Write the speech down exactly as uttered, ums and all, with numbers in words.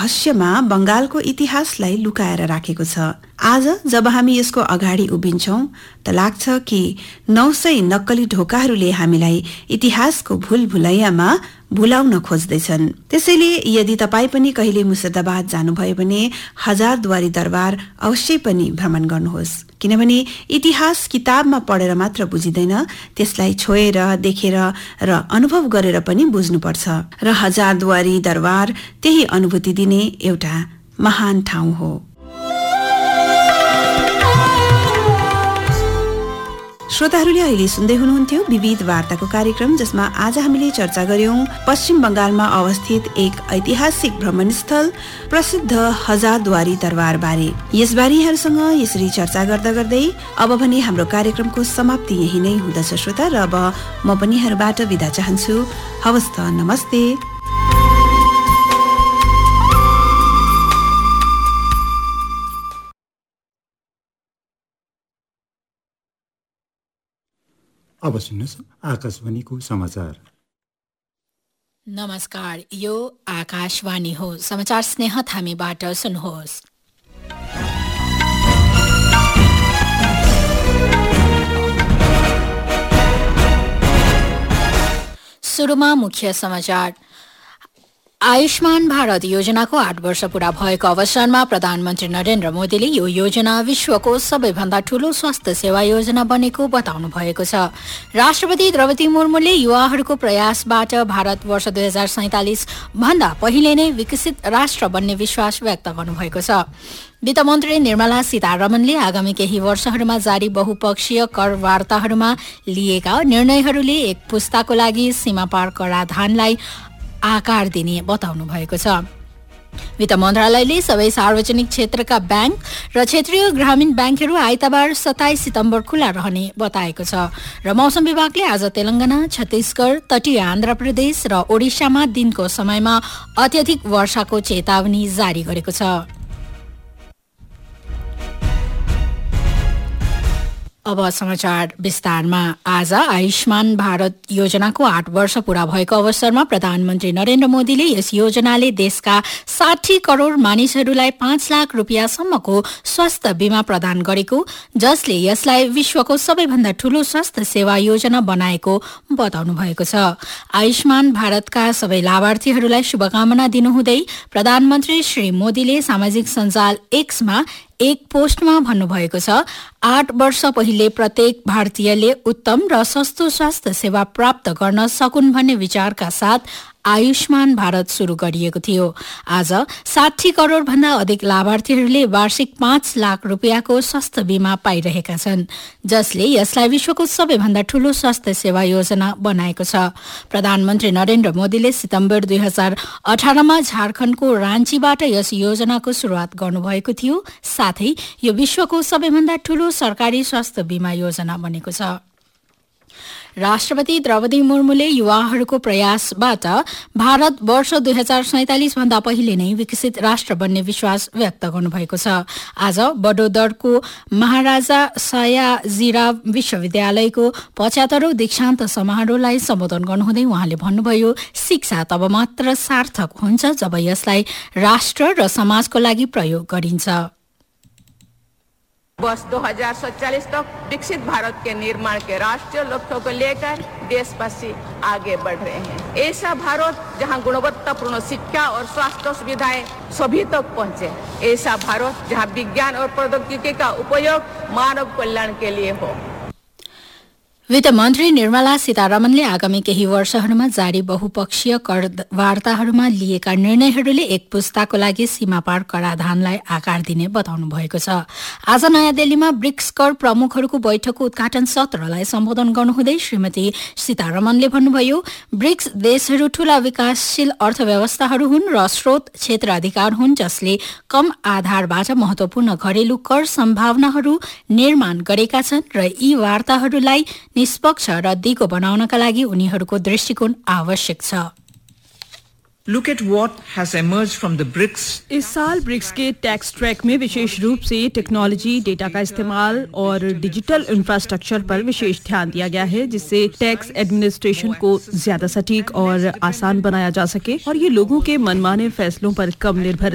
रहस्यमा बंगालको इतिहासलाई लुकाएर राखेको छ। आज जब हामी यसको अगाडि उभिन्छौं त लाग्छ कि नौ सय नक्कली ढोकाहरूले हामीलाई इतिहासको भूल भुलैयामा भुलाउन खोज्दैछन्। त्यसैले यदि तपाई पनि कहिले मुर्शिदाबाद जानुभयो भने हजारद्वारी दरबार अवश्य पनि भ्रमण गर्नुहोस्, किनभने इतिहास किताबमा पढेर मात्र बुझिदैन, त्यसलाई छोएर देखेर र अनुभव गरेर पनि बुझ्नुपर्छ। र हजारद्वारी दरबार त्यही अनुभूति दिने एउटा महान ठाउँ हो। श्रोताहरूले अहिले सुन्दै हुनुहुन्थ्यो विविध वार्ताको कार्यक्रम, जसमा आज हामीले चर्चा गर्यौं पश्चिम बंगालमा अवस्थित एक ऐतिहासिक भ्रमणस्थल प्रसिद्ध हजारद्वारी दरबार बारे। यसबारे यहाँहरूसँग यसरी चर्चा गर्दा गर्दै अब भने हाम्रो कार्यक्रमको समाप्ति यही नै हुँदछ श्रोता, र अब म पनि यहाँहरूबाट बिदा चाहन्छु। हवस् त, नमस्ते। अब सुन्नुहोस् आकाशवाणीको समाचार। नमस्कार, यो आकाशवाणी हो। समाचार स्नेह थामीबाट सुन्नुहोस्। सुरुमा मुख्य समाचार। आयुष्मान भारत योजनाको आठ वर्ष पूरा भएको अवसरमा प्रधानमन्त्री नरेन्द्र मोदीले यो योजना विश्वको सबैभन्दा ठूलो स्वास्थ्य सेवा योजना बनेको बताउनु भएको छ। राष्ट्रपति द्रौपदी मुर्मुले युवाहरूको प्रयासबाट भारत वर्ष दुई हजार सैंतालिस भन्दा पहिले नै विकसित राष्ट्र बन्ने विश्वास व्यक्त गर्नुभएको छ। वित्तमन्त्री निर्मला सीतारमणले आगामी केही वर्षहरूमा जारी बहुपक्षीय कर वार्ताहरूमा लिएका निर्णयहरूले एक पुस्ताको लागि सीमापार कराधानलाई आकार दिने बताउनु भएको छ। वित्त मन्त्रालयले सबै सार्वजनिक क्षेत्रका ब्याङ्क र क्षेत्रीय ग्रामीण ब्याङ्कहरू आइतबार सत्ताइस सितम्बर खुला रहने बताएको छ। र मौसम विभागले आज तेलंगाना, छत्तीसगढ़, तटीय आन्ध्र प्रदेश र ओडिसामा दिनको समयमा अत्यधिक वर्षाको चेतावनी जारी गरेको छ। अब समाचार विस्तारमा। आज आयुष्मान भारत योजनाको आठ वर्ष पूरा भएको अवसरमा प्रधानमन्त्री नरेन्द्र मोदीले यस योजनाले देशका साठी करोड़ मानिसहरूलाई पाँच लाख रुपियाँसम्मको स्वास्थ्य बीमा प्रदान गरेको, जसले यसलाई विश्वको सबैभन्दा ठूलो स्वास्थ्य सेवा योजना बनाएको बताउनु भएको छ। आयुष्मान भारतका सबै लाभार्थीहरूलाई शुभकामना दिनुहुँदै प्रधानमन्त्री श्री मोदीले सामाजिक सञ्जाल एक्समा एक पोस्टमा भन्नुभएको छ, आठ वर्ष पहिले प्रत्येक भारतीयले उत्तम र सस्तो स्वास्थ्य सेवा प्राप्त गर्न सकुन् भन्ने विचारका साथ आयुष्मान भारत शुरू गरिएको थियो। आज साठी करोड़ भन्दा अधिक लाभार्थीहरूले वार्षिक पाँच लाख रुपियाँको स्वास्थ्य बीमा पाइरहेका छन्, जसले यसलाई विश्वको सबैभन्दा ठूलो स्वास्थ्य सेवा योजना बनाएको छ। प्रधानमन्त्री नरेन्द्र मोदीले सितम्बर दुई हजार अठारमा झारखण्डको राँचीबाट यस योजनाको शुरूआत गर्नुभएको थियो। साथै यो विश्वको सबैभन्दा ठूलो सरकारी स्वास्थ्य बीमा योजना बनेको छ। राष्ट्रपति द्रौपदी मुर्मुले युवाहरूको प्रयासबाट भारत वर्ष दुई हजार सैंतालिस भन्दा पहिले नै विकसित राष्ट्र बन्ने विश्वास व्यक्त गर्नुभएको छ। आज बडोदरको महाराजा सयाजीराव विश्वविद्यालयको पचहत्तरौं दीक्षान्त समारोहलाई सम्बोधन गर्नुहुँदै उहाँले भन्नुभयो, शिक्षा तब मात्र सार्थक हुन्छ जब यसलाई राष्ट्र र समाजको लागि प्रयोग गरिन्छ। वर्ष दो हजार सैंतालीस तक विकसित भारत के निर्माण के राष्ट्रीय लक्ष्यों को लेकर देशवासी आगे बढ़ रहे हैं। ऐसा भारत जहां गुणवत्तापूर्ण शिक्षा और स्वास्थ्य सुविधाएं सभी तक पहुंचे, ऐसा भारत जहां विज्ञान और प्रौद्योगिकी का उपयोग मानव कल्याण के लिए हो। वित्त मन्त्री निर्मला सीतारमणले आगामी केही वर्षहरूमा जारी बहुपक्षीय कर वार्ताहरूमा लिएका निर्णयहरूले एक पुस्ताको लागि सीमापार कराधानलाई आकार दिने बताउनु भएको छ। आज नयाँ दिल्लीमा ब्रिक्स कर प्रमुखहरूको बैठकको उद्घाटन सत्रलाई सम्बोधन गर्नुहुँदै श्रीमती सीतारमणले भन्नुभयो, ब्रिक्स देशहरू ठूला विकासशील अर्थव्यवस्थाहरू हुन् र स्रोत क्षेत्र अधिकार हुन्, जसले कम आधारबाट महत्वपूर्ण घरेलु कर सम्भावनाहरू निर्माण गरेका छन् र यी वार्ताहरूलाई निष्पक्ष र दिगो बनाउनका लागि उनीहरूको दृष्टिकोण आवश्यक छ। Look at what has emerged from the BRICS. इस साल ब्रिक्स के टैक्स ट्रैक में विशेष रूप से टेक्नोलॉजी, डेटा का इस्तेमाल और डिजिटल इंफ्रास्ट्रक्चर पर विशेष ध्यान दिया गया है, जिससे टैक्स एडमिनिस्ट्रेशन को ज्यादा सटीक और आसान बनाया जा सके और ये लोगों के मनमाने फैसलों पर कम निर्भर